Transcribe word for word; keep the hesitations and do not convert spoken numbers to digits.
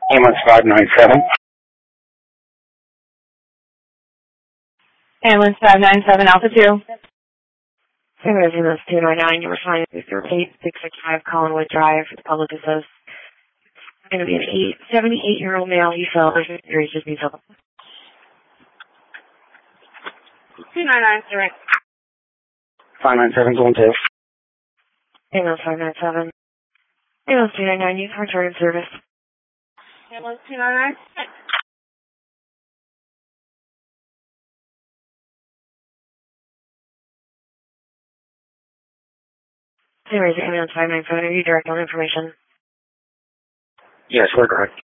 Ambulance five nine seven. Ambulance five nine seven, Alpha two. Ambulance two nine nine, you were flying through eight six six five Collinwood Drive, Public Assist. It's going to be an eight, seventy-eight-year-old male. He fell. There's injuries, just needs help. two nine nine, direct. five nine seven, going to. Ambulance five nine seven. Ambulance two nine nine, you've returned service. Ambulance two nine nine. Anyways, ambulance five nine seven, are you direct on information? Yes, we're correct.